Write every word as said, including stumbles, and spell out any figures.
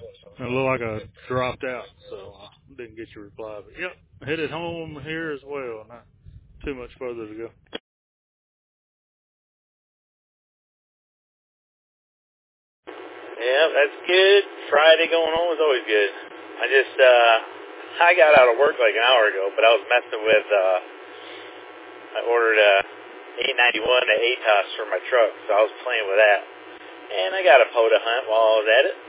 It looked like I dropped out, so I didn't get your reply. But yep, headed home here as well. Not too much further to go. Yeah, that's good. Friday going home is always good. I just, uh, I got out of work like an hour ago, but I was messing with, uh, I ordered a eight ninety-one to A T O S for my truck, so I was playing with that. And I got a POTA hunt while I was at it.